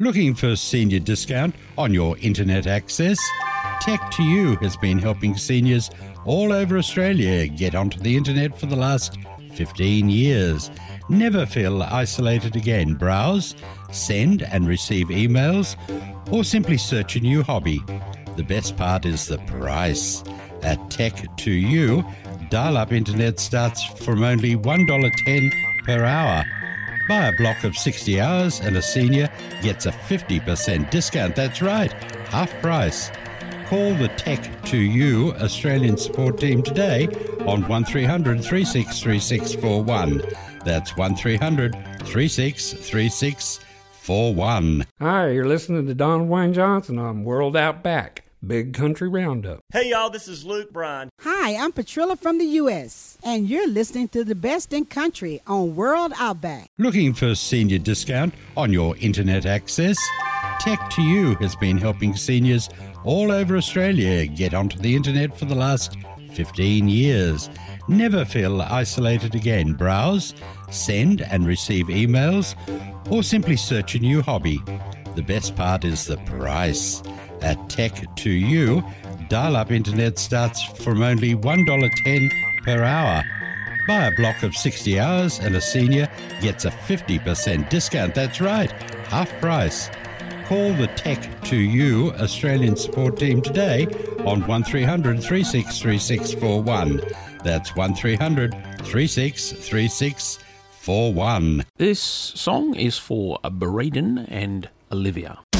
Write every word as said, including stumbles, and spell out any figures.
Looking for senior discount on your internet access? Tech to You has been helping seniors all over Australia get onto the internet for the last fifteen years. Never feel isolated again. Browse, send and receive emails, or simply search a new hobby. The best part is the price. At Tech to You, dial-up internet starts from only one dollar ten per hour. Buy a block of sixty hours and a senior gets a fifty percent discount. That's right, half price. Call the Tech to You Australian support team today on one three hundred, three six three six four one. That's one three hundred, three six three six four one. Hi, you're listening to Don Wayne Johnson on World Outback, Big Country Roundup. Hey, y'all, this is Luke Bryan. Hi, I'm Patrilla from the U S, and you're listening to the best in country on World Outback. Looking for senior discount on your internet access? Tech to You has been helping seniors all over Australia get onto the internet for the last fifteen years. Never feel isolated again. Browse, send and receive emails, or simply search a new hobby. The best part is the price. At Tech to You, dial-up internet starts from only one dollar ten per hour. Buy a block of sixty hours and a senior gets a fifty percent discount. That's right, half price. Call the Tech to You Australian support team today on one three hundred, three six three six four one. That's one three hundred, three six three six four one. This song is for Braden and Olivia.